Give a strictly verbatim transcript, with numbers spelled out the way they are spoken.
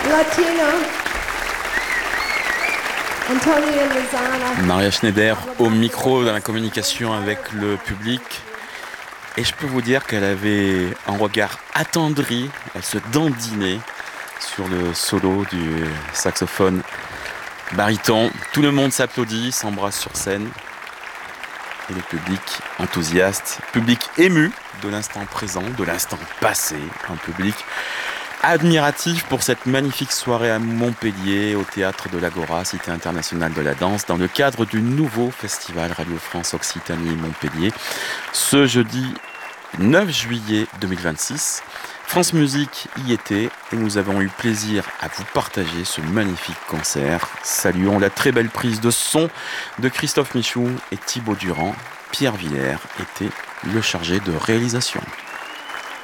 Latina, Antonia Lozana. Maria Schneider au micro dans la communication avec le public. Et je peux vous dire qu'elle avait un regard attendri, elle se dandinait sur le solo du saxophone baryton. Tout le monde s'applaudit, s'embrasse sur scène. Et le public enthousiaste, public ému de l'instant présent, de l'instant passé, un public admiratif pour cette magnifique soirée à Montpellier, au théâtre de l'Agora, Cité internationale de la danse, dans le cadre du nouveau festival Radio France Occitanie Montpellier, ce jeudi neuf juillet deux mille vingt-six. France Musique y était et nous avons eu plaisir à vous partager ce magnifique concert. Saluons la très belle prise de son de Christophe Michou et Thibaut Durand. Pierre Villers était le chargé de réalisation.